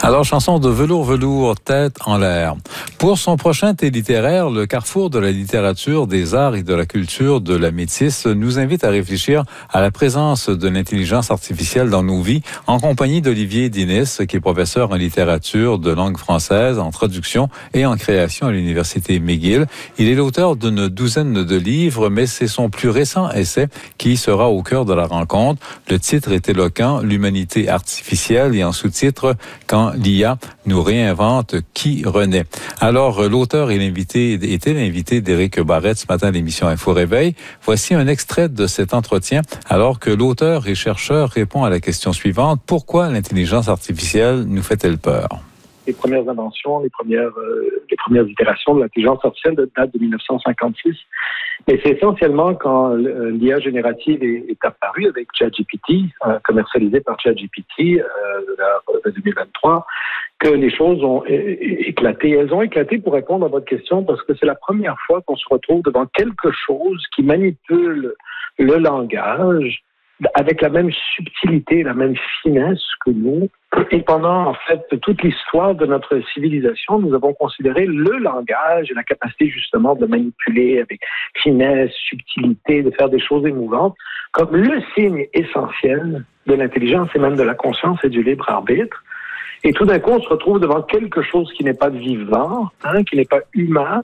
Alors, chanson de Velours Velours, Tête en l'air. Pour son prochain thé littéraire, le carrefour de la littérature, des arts et de la culture de la métisse nous invite à réfléchir à la présence de l'intelligence artificielle dans nos vies, en compagnie d'Olivier Dinis, qui est professeur en littérature de langue française, en traduction et en création à l'Université McGill. Il est l'auteur d'une douzaine de livres, mais c'est son plus récent essai qui sera au cœur de la rencontre. Le titre est éloquent, L'humanité artificielle, et en sous-titre, Quand l'IA nous réinvente, qui renaît. Alors, l'auteur était l'invité d'Éric Barrette ce matin à l'émission Info Réveil. Voici un extrait de cet entretien, alors que l'auteur et chercheur répond à la question suivante: pourquoi l'intelligence artificielle nous fait-elle peur? Les premières inventions, les premières itérations de l'intelligence artificielle datent de 1956. Et c'est essentiellement quand l'IA générative est apparue avec ChatGPT, commercialisée par ChatGPT de 2023, que les choses ont éclaté. Elles ont éclaté, pour répondre à votre question, parce que c'est la première fois qu'on se retrouve devant quelque chose qui manipule le langage avec la même subtilité, la même finesse que nous. Et pendant, en fait, toute l'histoire de notre civilisation, nous avons considéré le langage et la capacité, justement, de manipuler avec finesse, subtilité, de faire des choses émouvantes, comme le signe essentiel de l'intelligence et même de la conscience et du libre arbitre. Et tout d'un coup, on se retrouve devant quelque chose qui n'est pas vivant, qui n'est pas humain,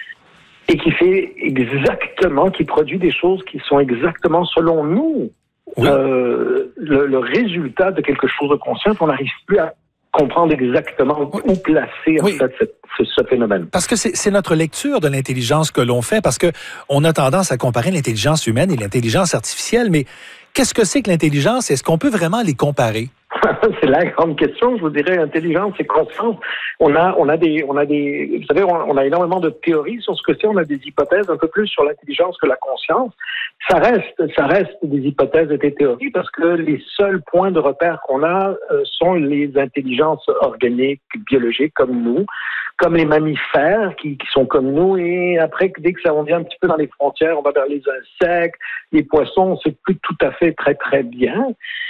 et qui fait exactement, qui produit des choses qui sont exactement, selon nous, oui, le résultat de quelque chose de conscient. On n'arrive plus à comprendre exactement où placer en fait ce phénomène. Parce que c'est notre lecture de l'intelligence que l'on fait, parce que on a tendance à comparer l'intelligence humaine et l'intelligence artificielle, mais qu'est-ce que c'est que l'intelligence? Est-ce qu'on peut vraiment les comparer? C'est la grande question. Je vous dirais, intelligence et conscience. On a énormément de théories sur ce que c'est. On a des hypothèses un peu plus sur l'intelligence que la conscience. Ça reste des hypothèses et des théories parce que les seuls points de repère qu'on a sont les intelligences organiques, biologiques comme nous, comme les mammifères qui sont comme nous. Et après, dès que ça on vient un petit peu dans les frontières, on va vers les insectes, les poissons, on ne sait plus tout à fait très très bien.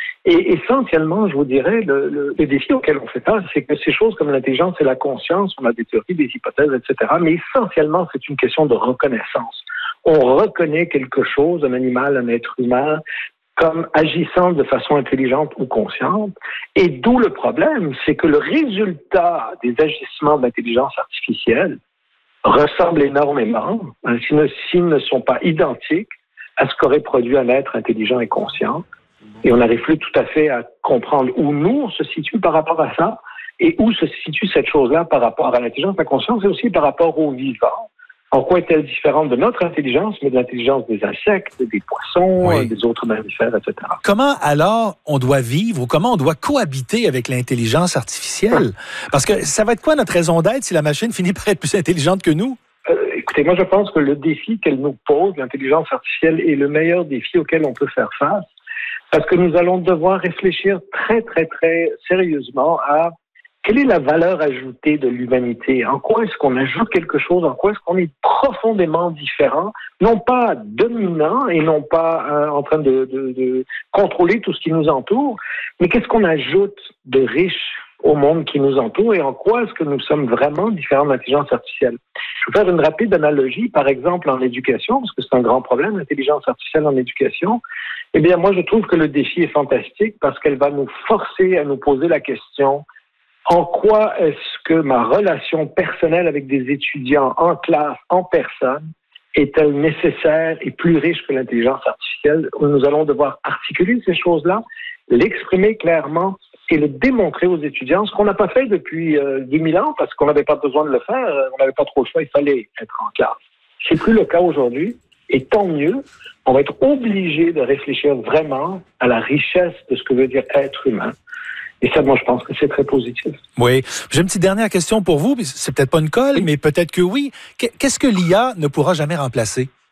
Et essentiellement, je vous dirais, le défi auquel on fait face, c'est que ces choses comme l'intelligence et la conscience, on a des théories, des hypothèses, etc., mais essentiellement, c'est une question de reconnaissance. On reconnaît quelque chose, un animal, un être humain, comme agissant de façon intelligente ou consciente. Et d'où le problème, c'est que le résultat des agissements de l'intelligence artificielle ressemble énormément, s'ils ne sont pas identiques, à ce qu'aurait produit un être intelligent et conscient. Et on n'arrive plus tout à fait à comprendre où nous, on se situe par rapport à ça et où se situe cette chose-là par rapport à l'intelligence, la conscience et aussi par rapport au vivant. En quoi est-elle différente de notre intelligence, mais de l'intelligence des insectes, des poissons, des autres mammifères, etc. Comment alors on doit vivre ou comment on doit cohabiter avec l'intelligence artificielle? Parce que ça va être quoi notre raison d'être si la machine finit par être plus intelligente que nous? Écoutez, moi je pense que le défi qu'elle nous pose, l'intelligence artificielle, est le meilleur défi auquel on peut faire face. Parce que nous allons devoir réfléchir très, très, très sérieusement à quelle est la valeur ajoutée de l'humanité. En quoi est-ce qu'on ajoute quelque chose? En quoi est-ce qu'on est profondément différent? Non pas dominant et non pas en train de contrôler tout ce qui nous entoure, mais qu'est-ce qu'on ajoute de riche au monde qui nous entoure et en quoi est-ce que nous sommes vraiment différents de l'intelligence artificielle? Je vais faire une rapide analogie, par exemple en éducation, parce que c'est un grand problème, l'intelligence artificielle en éducation. Eh bien, moi, je trouve que le défi est fantastique parce qu'elle va nous forcer à nous poser la question: en quoi est-ce que ma relation personnelle avec des étudiants en classe, en personne, est-elle nécessaire et plus riche que l'intelligence artificielle? Nous allons devoir articuler ces choses-là, l'exprimer clairement et le démontrer aux étudiants, ce qu'on n'a pas fait depuis 2000 ans parce qu'on n'avait pas besoin de le faire, on n'avait pas trop le choix, il fallait être en classe. C'est plus le cas aujourd'hui. Et tant mieux, on va être obligé de réfléchir vraiment à la richesse de ce que veut dire être humain. Et ça, moi, je pense que c'est très positif. Oui. J'ai une petite dernière question pour vous. C'est peut-être pas une colle, mais peut-être que oui. Qu'est-ce que l'IA ne pourra jamais remplacer?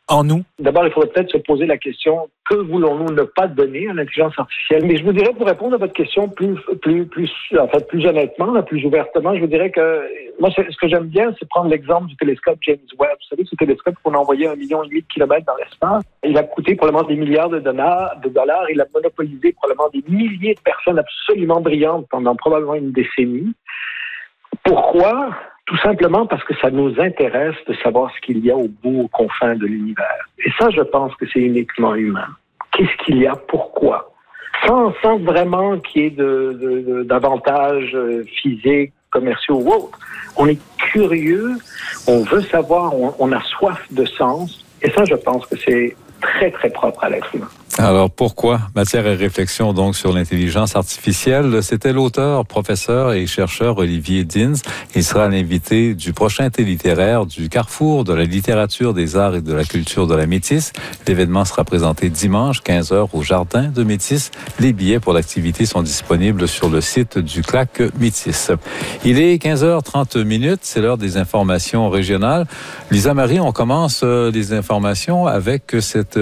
En nous? D'abord, il faudrait peut-être se poser la question, que voulons-nous ne pas donner à l'intelligence artificielle? Mais je vous dirais, pour répondre à votre question plus honnêtement, plus ouvertement, je vous dirais que moi, ce que j'aime bien, c'est prendre l'exemple du télescope James Webb. Vous savez, ce télescope qu'on a envoyé 1,5 million de kilomètres dans l'espace, il a coûté probablement des milliards de dollars. Il a monopolisé probablement des milliers de personnes absolument brillantes pendant probablement une décennie. Pourquoi? Tout simplement parce que ça nous intéresse de savoir ce qu'il y a aux confins de l'univers. Et ça, je pense que c'est uniquement humain. Qu'est-ce qu'il y a? Pourquoi? Sans vraiment qu'il y ait d'avantages physiques, commerciaux ou autres. On est curieux, on veut savoir, on a soif de sens. Et ça, je pense que c'est très, très propre à l'être humain. Alors, pourquoi? Matière et réflexion donc sur l'intelligence artificielle. C'était l'auteur, professeur et chercheur Olivier Dines. Il sera l'invité du prochain thé littéraire du Carrefour de la littérature, des arts et de la culture de la Métis. L'événement sera présenté dimanche, 15h, au Jardin de Métis. Les billets pour l'activité sont disponibles sur le site du CLAC Métis. Il est 15h30. C'est l'heure des informations régionales. Lisa Marie, on commence les informations avec cette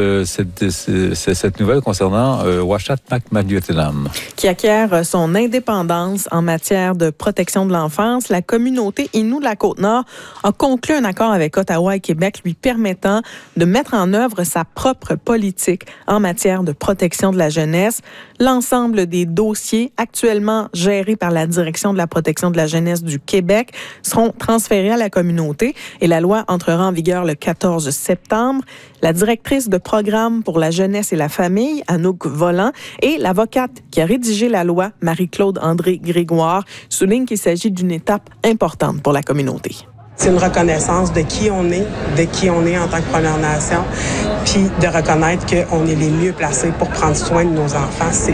nouvelle concernant Uashat Mak Madiotlam. Qui acquiert son indépendance en matière de protection de l'enfance. La communauté Innu de la Côte-Nord a conclu un accord avec Ottawa et Québec lui permettant de mettre en œuvre sa propre politique en matière de protection de la jeunesse. L'ensemble des dossiers actuellement gérés par la Direction de la protection de la jeunesse du Québec seront transférés à la communauté et la loi entrera en vigueur le 14 septembre. La directrice de programme pour la jeunesse et la famille, Anouk Volant, et l'avocate qui a rédigé la loi, Marie-Claude André-Grégoire, soulignent qu'il s'agit d'une étape importante pour la communauté. C'est une reconnaissance de qui on est en tant que Première Nation, puis de reconnaître qu'on est les mieux placés pour prendre soin de nos enfants. C'est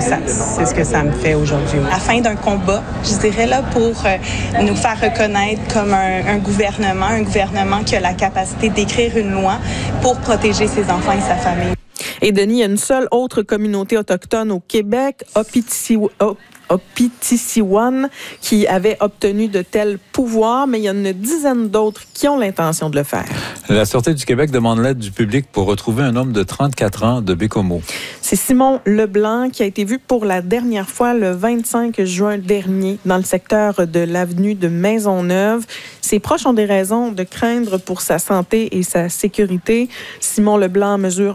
ce que ça me fait aujourd'hui. À la fin d'un combat, je dirais, là, pour nous faire reconnaître comme un gouvernement qui a la capacité d'écrire une loi pour protéger ses enfants et sa famille. Et Denis, il y a une seule autre communauté autochtone au Québec, Opitisiwan, qui avait obtenu de tels pouvoirs, mais il y en a une dizaine d'autres qui ont l'intention de le faire. La Sûreté du Québec demande l'aide du public pour retrouver un homme de 34 ans de Bécomo. C'est Simon Leblanc qui a été vu pour la dernière fois le 25 juin dernier dans le secteur de l'avenue de Maisonneuve. Ses proches ont des raisons de craindre pour sa santé et sa sécurité. Simon Leblanc mesure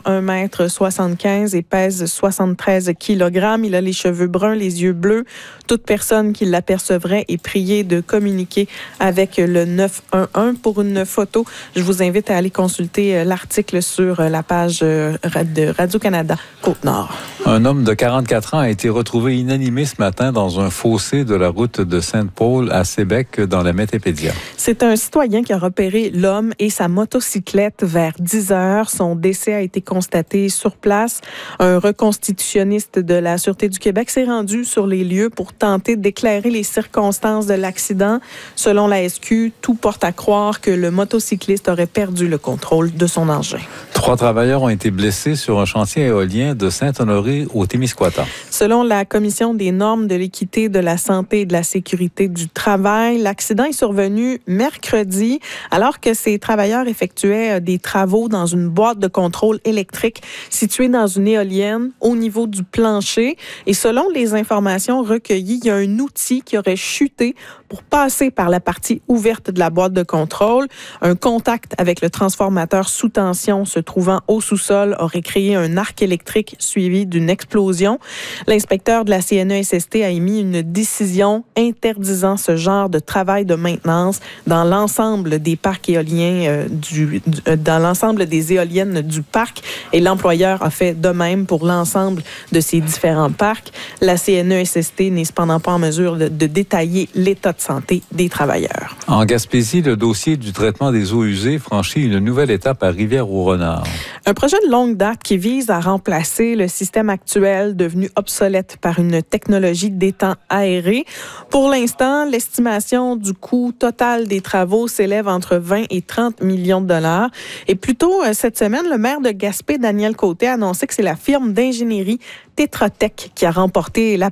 1,75 m et pèse 73 kg. Il a les cheveux bruns, les yeux bleus. Toute personne qui l'apercevrait est priée de communiquer avec le 911 pour une photo. Je vous invite à aller consulter l'article sur la page de Radio-Canada Côte-Nord. Un homme de 44 ans a été retrouvé inanimé ce matin dans un fossé de la route de Sainte-Paul à Sébec dans la Métépédia. C'est un citoyen qui a repéré l'homme et sa motocyclette vers 10 heures. Son décès a été constaté sur place. Un reconstitutionniste de la Sûreté du Québec s'est rendu sur les lieux pour tenter d'éclairer les circonstances de l'accident. Selon la SQ, tout porte à croire que le motocycliste aurait perdu le contrôle de son engin. 3 travailleurs ont été blessés sur un chantier éolien de Saint-Honoré au Témiscouata. Selon la Commission des normes de l'équité, de la santé et de la sécurité du travail, l'accident est survenu mercredi alors que ces travailleurs effectuaient des travaux dans une boîte de contrôle électrique située dans une éolienne au niveau du plancher. Et selon les informations recueillies, il y a un outil qui aurait chuté pour passer par la partie ouverte de la boîte de contrôle. Un contact avec le transformateur sous tension se trouvant au sous-sol aurait créé un arc électrique suivi d'une explosion. L'inspecteur de la CNESST a émis une décision interdisant ce genre de travail de maintenance dans l'ensemble des parcs éoliens dans l'ensemble des éoliennes du parc, et l'employeur a fait de même pour l'ensemble de ces différents parcs. La CNESST n'est cependant pas en mesure de détailler l'état de santé des travailleurs. En Gaspésie, le dossier du traitement des eaux usées franchit une nouvelle étape à Rivière-au-Renard. Un projet de longue date qui vise à remplacer le système actuel devenu obsolète par une technologie d'étang aéré. Pour l'instant, l'estimation du coût total des travaux s'élève entre 20 et 30 millions de dollars. Et plus tôt cette semaine, le maire de Gaspé, Daniel Côté, a annoncé que c'est la firme d'ingénierie Tetra Tech qui a remporté l'appel d'offres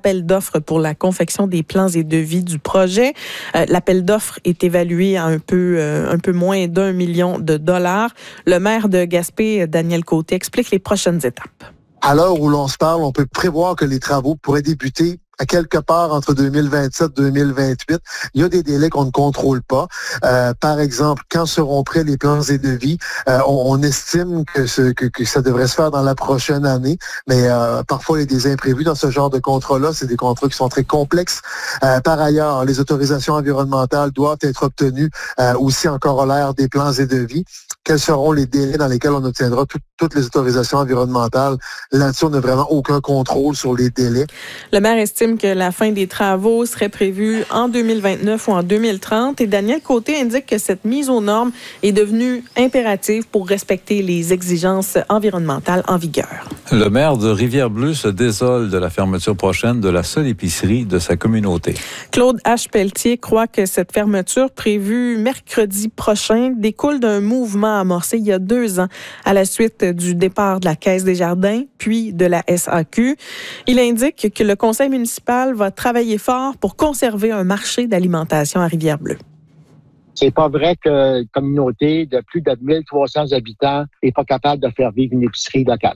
d'offres pour la confection des plans et devis du projet. L'appel d'offres est évalué à un peu moins d'1 million de dollars. Le maire de Gaspé, Daniel Côté, explique les prochaines étapes. À l'heure où l'on se parle, on peut prévoir que les travaux pourraient débuter à quelque part entre 2027 et 2028. Il y a des délais qu'on ne contrôle pas. Par exemple, quand seront prêts les plans et devis, on estime que ça devrait se faire dans la prochaine année, mais parfois il y a des imprévus dans ce genre de contrats-là. C'est des contrats qui sont très complexes. Par ailleurs, les autorisations environnementales doivent être obtenues aussi en corollaire des plans et devis. Quels seront les délais dans lesquels on obtiendra toutes les autorisations environnementales? Là-dessus, on n'a vraiment aucun contrôle sur les délais. Le maire estime que la fin des travaux serait prévue en 2029 ou en 2030 et Daniel Côté indique que cette mise aux normes est devenue impérative pour respecter les exigences environnementales en vigueur. Le maire de Rivière-Bleue se désole de la fermeture prochaine de la seule épicerie de sa communauté. Claude H. Pelletier croit que cette fermeture prévue mercredi prochain découle d'un mouvement amorcé il y a 2 ans à la suite du départ de la Caisse des Jardins puis de la SAQ. Il indique que le conseil municipal va travailler fort pour conserver un marché d'alimentation à Rivière-Bleue. C'est pas vrai qu'une communauté de plus de 1300 habitants n'est pas capable de faire vivre une épicerie locale.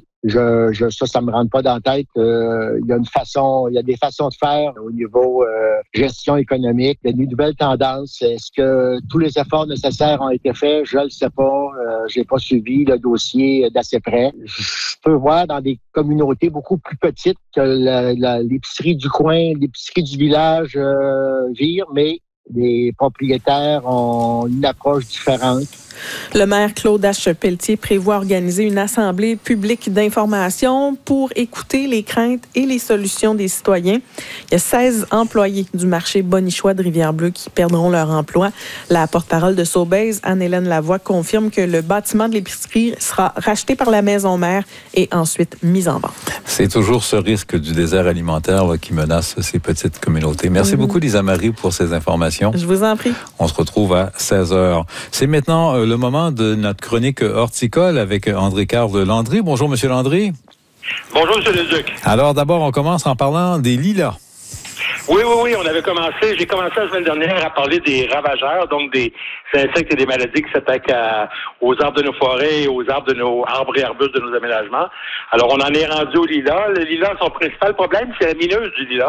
Ça me rentre pas dans la tête. Il y a des façons de faire au niveau gestion économique, des nouvelles tendances. Est-ce que tous les efforts nécessaires ont été faits? Je le sais pas. J'ai pas suivi le dossier d'assez près. Je peux voir dans des communautés beaucoup plus petites que l'épicerie du coin, l'épicerie du village vire, mais les propriétaires ont une approche différente. Le maire Claude H. Pelletier prévoit organiser une assemblée publique d'information pour écouter les craintes et les solutions des citoyens. Il y a 16 employés du marché Bonichois de Rivière-Bleue qui perdront leur emploi. La porte-parole de Sobeys, Anne-Hélène Lavoie, confirme que le bâtiment de l'épicerie sera racheté par la maison mère et ensuite mis en vente. C'est toujours ce risque du désert alimentaire qui menace ces petites communautés. Merci beaucoup, Lisa Marie, pour ces informations. Je vous en prie. On se retrouve à 16h. C'est maintenant le moment de notre chronique horticole avec André-Carl Landry. Bonjour, Monsieur Landry. Bonjour, M. Leduc. Alors, d'abord, on commence en parlant des lilas. Oui, j'ai commencé la semaine dernière à parler des ravageurs, donc des insectes et des maladies qui s'attaquent aux arbres de nos forêts et aux arbres de nos arbres et arbustes de nos aménagements. Alors, on en est rendu au lilas. Le lilas, son principal problème, c'est la mineuse du lilas.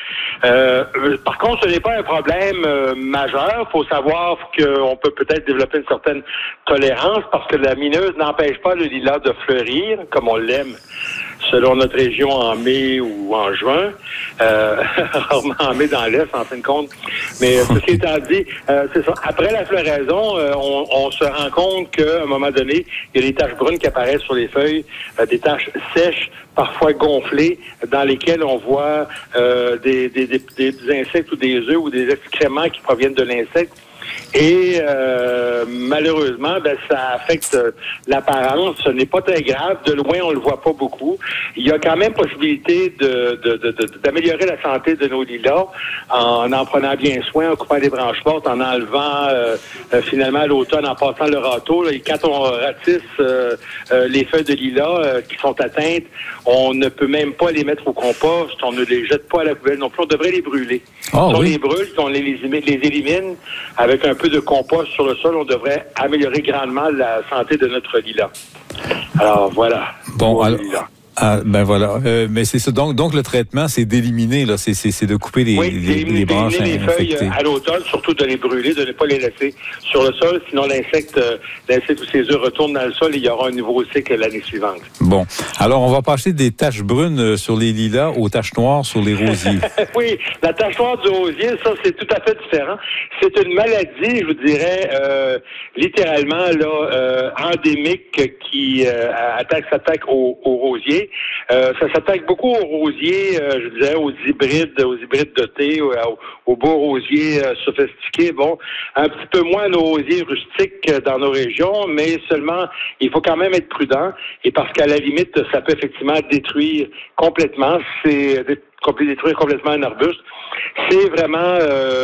Par contre, ce n'est pas un problème majeur. Il faut savoir qu'on peut peut-être développer une certaine tolérance parce que la mineuse n'empêche pas le lilas de fleurir comme on l'aime selon notre région en mai ou en juin. Rarement en mai dans l'Est, en fin de compte. Mais ceci étant dit, c'est ça. Après la floraison, on se rend compte qu'à un moment donné, il y a des taches brunes qui apparaissent sur les feuilles, des taches sèches, parfois gonflées, dans lesquelles on voit des insectes ou des œufs ou des excréments qui proviennent de l'insecte. Et malheureusement, ça affecte l'apparence. Ce n'est pas très grave. De loin, on le voit pas beaucoup. Il y a quand même possibilité d'améliorer la santé de nos lilas en prenant bien soin, en coupant les branches mortes, en enlevant finalement à l'automne, en passant le râteau. Là, et quand on ratisse les feuilles de lilas qui sont atteintes, on ne peut même pas les mettre au compost. On ne les jette pas à la poubelle non plus. On devrait les brûler. Si on les brûle, si on les élimine avec un peu de compost sur le sol, on devrait améliorer grandement la santé de notre lilas. Alors, voilà. Bon, alors, voilà. Mais c'est ça. Donc le traitement, c'est d'éliminer, là. C'est de couper les branches les infectées. Feuilles à l'automne, surtout de les brûler, de ne pas les laisser sur le sol. Sinon, l'insecte ou ses œufs retournent dans le sol et il y aura un nouveau cycle l'année suivante. Bon. Alors, on va passer des taches brunes sur les lilas aux taches noires sur les rosiers. Oui. La tache noire du rosier, ça, c'est tout à fait différent. C'est une maladie, je vous dirais, littéralement, là, endémique qui s'attaque aux rosiers. Ça s'attaque beaucoup aux rosiers, je dirais, aux hybrides de thé, aux beaux rosiers sophistiqués. Bon, un petit peu moins nos rosiers rustiques dans nos régions, mais seulement, il faut quand même être prudent. Et parce qu'à la limite, ça peut effectivement détruire complètement. C'est détruire complètement un arbuste, c'est vraiment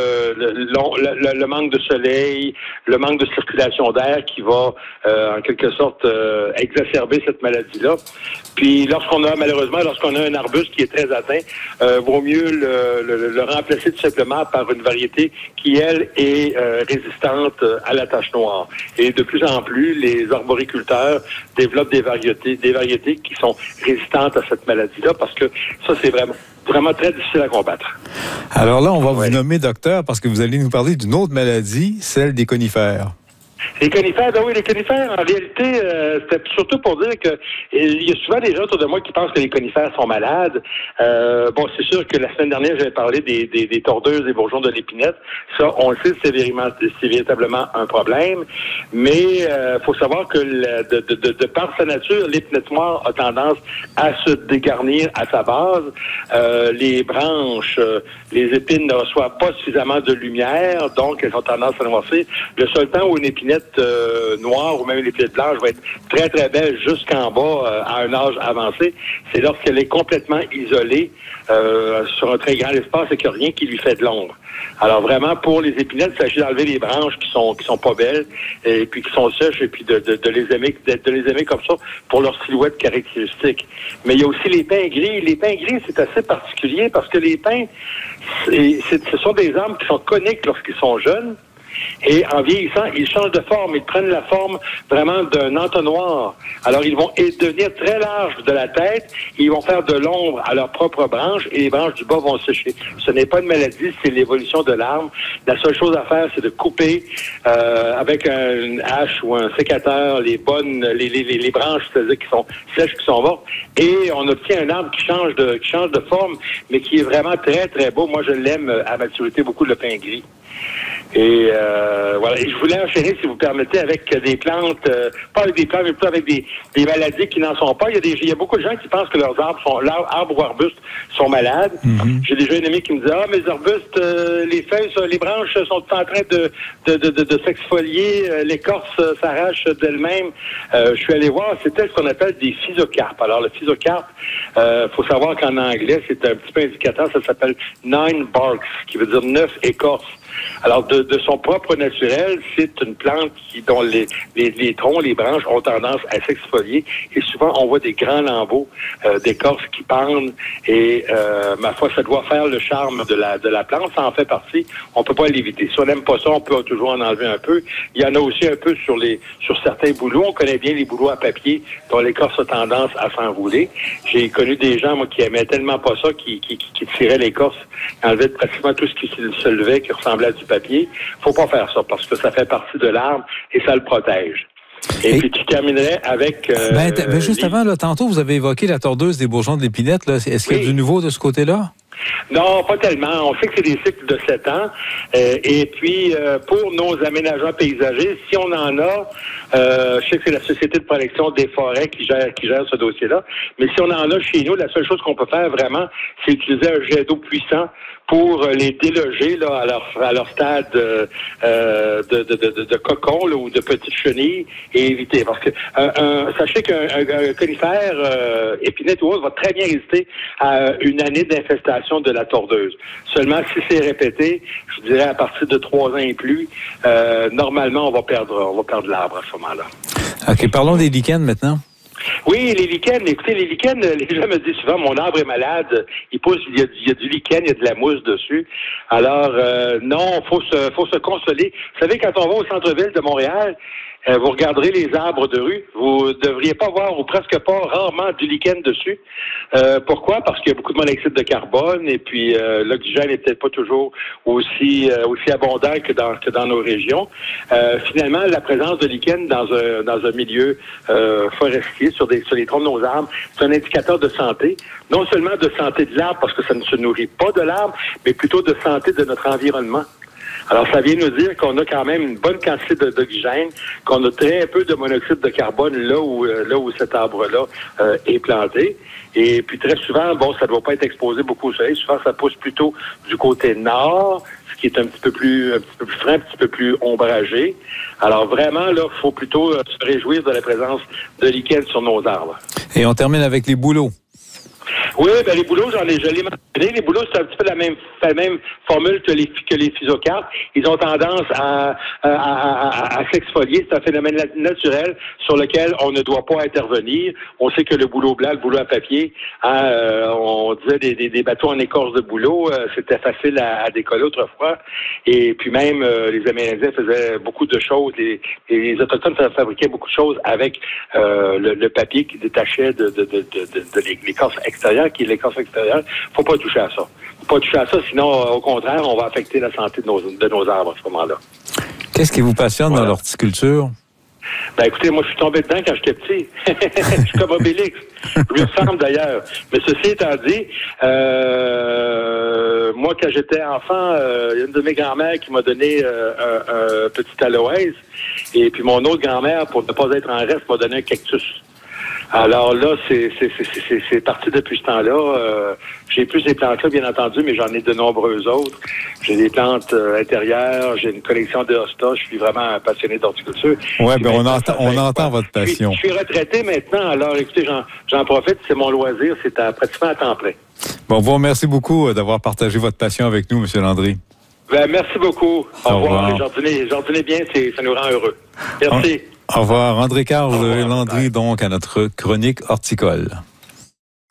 le manque de soleil, le manque de circulation d'air qui va en quelque sorte exacerber cette maladie-là. Puis lorsqu'on a un arbuste qui est très atteint, vaut mieux le remplacer tout simplement par une variété qui, elle, est résistante à la tache noire. Et de plus en plus, les arboriculteurs développent des variétés qui sont résistantes à cette maladie-là, parce que ça, c'est vraiment très difficile à combattre. Alors là, on va vous nommer docteur parce que vous allez nous parler d'une autre maladie, celle des conifères. Les conifères, ben oui, les conifères, en réalité, c'était surtout pour dire que il y a souvent des gens autour de moi qui pensent que les conifères sont malades. Bon, c'est sûr que la semaine dernière, j'avais parlé des tordeuses, des bourgeons de l'épinette. Ça, on le sait, c'est véritablement un problème. Mais faut savoir que de par sa nature, l'épinette noire a tendance à se dégarnir à sa base. Les branches, les épines ne reçoivent pas suffisamment de lumière, donc elles ont tendance à noircir. Le seul temps où une épinette noire ou même une épinette blanche va être très, très belle jusqu'en bas à un âge avancé, c'est lorsqu'elle est complètement isolée sur un très grand espace et qu'il n'y a rien qui lui fait de l'ombre. Alors vraiment, pour les épinettes, il s'agit d'enlever les branches qui sont pas belles et puis qui sont sèches et puis de les aimer comme ça pour leur silhouette caractéristique. Mais il y a aussi les pins gris. Les pins gris, c'est assez particulier parce que les pins, ce sont des arbres qui sont coniques lorsqu'ils sont jeunes. Et en vieillissant, ils changent de forme. Ils prennent la forme vraiment d'un entonnoir. Alors, ils vont devenir très larges de la tête. Et ils vont faire de l'ombre à leurs propres branches et les branches du bas vont sécher. Ce n'est pas une maladie, c'est l'évolution de l'arbre. La seule chose à faire, c'est de couper avec une hache ou un sécateur les branches, c'est-à-dire qui sont sèches, qui sont mortes. Et on obtient un arbre qui change de forme, mais qui est vraiment très, très beau. Moi, je l'aime à maturité, beaucoup le pin gris. Et voilà. Et je voulais enchaîner, si vous permettez, avec des plantes, pas avec des plantes, mais plutôt avec des maladies qui n'en sont pas. Il y a beaucoup de gens qui pensent que leurs arbres ou arbustes sont malades. Mm-hmm. J'ai déjà une amie qui me dit, mes arbustes, les feuilles, les branches sont en train de s'exfolier, l'écorce s'arrache d'elle-même. Je suis allé voir, c'était ce qu'on appelle des physocarpes. Alors, le physocarpe, faut savoir qu'en anglais, c'est un petit peu indicateur, ça s'appelle 9 barks, qui veut dire 9 écorces. Alors, de son propre naturel, c'est une plante dont les troncs, les branches ont tendance à s'exfolier. Et souvent, on voit des grands lambeaux d'écorce qui pendent. Et ma foi, ça doit faire le charme de la plante. Ça en fait partie. On peut pas l'éviter. Si on n'aime pas ça, on peut toujours en enlever un peu. Il y en a aussi un peu sur certains bouleaux. On connaît bien les bouleaux à papier dont l'écorce a tendance à s'enrouler. J'ai connu des gens, moi, qui aimaient tellement pas ça, qui tiraient l'écorce, qui enlevaient pratiquement tout ce qui se levait, qui ressemblait à du papier. Faut pas faire ça parce que ça fait partie de l'arbre et ça le protège. Et puis tu terminerais avec... juste avant, là, tantôt, vous avez évoqué la tordeuse des bourgeons de l'épinette. Là. Est-ce qu'il y a du nouveau de ce côté-là? Non, pas tellement. On sait que c'est des cycles de 7 ans. Et puis, pour nos aménagements paysagers, si on en a, je sais que c'est la Société de protection des forêts qui gère ce dossier-là, mais si on en a chez nous, la seule chose qu'on peut faire vraiment, c'est utiliser un jet d'eau puissant pour les déloger là, à leur stade de cocon là, ou de petites chenilles et éviter. Parce que sachez qu'un conifère épinette ou autre va très bien résister à une année d'infestation de la tordeuse. Seulement, si c'est répété, je dirais à partir de 3 ans et plus, normalement, on va perdre l'arbre à ce moment-là. OK, parlons des lichens maintenant. Oui, les lichens. Écoutez, les lichens, les gens me disent souvent, mon arbre est malade, il pousse, il y a du lichen, il y a de la mousse dessus. Alors, non, faut se consoler. Vous savez, quand on va au centre-ville de Montréal, vous regarderez les arbres de rue, vous ne devriez pas voir, ou presque pas, rarement du lichen dessus. Pourquoi? Parce qu'il y a beaucoup de monoxyde de carbone et puis l'oxygène n'est peut-être pas toujours aussi abondant que dans nos régions. Finalement, la présence de lichen dans un milieu forestier, sur les troncs de nos arbres, c'est un indicateur de santé. Non seulement de santé de l'arbre, parce que ça ne se nourrit pas de l'arbre, mais plutôt de santé de notre environnement. Alors, ça vient nous dire qu'on a quand même une bonne quantité d'oxygène, qu'on a très peu de monoxyde de carbone là où cet arbre-là est planté. Et puis, très souvent, ça ne doit pas être exposé beaucoup au soleil. Souvent, ça pousse plutôt du côté nord, ce qui est un petit peu plus frais, un petit peu plus ombragé. Alors, vraiment, là, il faut plutôt se réjouir de la présence de lichen sur nos arbres. Et on termine avec les bouleaux. Oui, les bouleaux, je l'ai mentionné Les bouleaux, c'est un petit peu la même formule que les physocarpes. Ils ont tendance à s'exfolier. C'est un phénomène naturel sur lequel on ne doit pas intervenir. On sait que le bouleau blanc, le bouleau à papier, on disait des bateaux en écorce de bouleau, c'était facile à décoller autrefois. Et puis même, les Amérindiens faisaient beaucoup de choses. Les Autochtones fabriquaient beaucoup de choses avec le papier qui détachait de l'écorce extérieure, qui est l'écorce extérieure. Faut pas toucher à ça. Faut pas toucher à ça, sinon, au contraire, on va affecter la santé de nos arbres à ce moment-là. Qu'est-ce qui vous passionne dans l'horticulture? Ben écoutez, moi je suis tombé dedans quand j'étais petit. Je suis comme Obélix. Je lui ressemble d'ailleurs. Mais ceci étant dit, moi quand j'étais enfant, il y a une de mes grand-mères qui m'a donné un petit aloès. Et puis mon autre grand-mère, pour ne pas être en reste, m'a donné un cactus. Alors là, c'est parti depuis ce temps-là. J'ai plus ces plantes-là, bien entendu, mais j'en ai de nombreuses autres. J'ai des plantes intérieures, j'ai une collection de hostas. Je suis vraiment passionné d'horticulture. Oui, ben on entend votre passion. Je suis retraité maintenant, alors écoutez, j'en profite, c'est mon loisir, c'est pratiquement à temps plein. Bon, vous remercie beaucoup d'avoir partagé votre passion avec nous, M. Landry. Ben, merci beaucoup. Au revoir. Jardinez bien, ça nous rend heureux. Merci. Au revoir. André-Carl Landry, donc, à notre chronique horticole.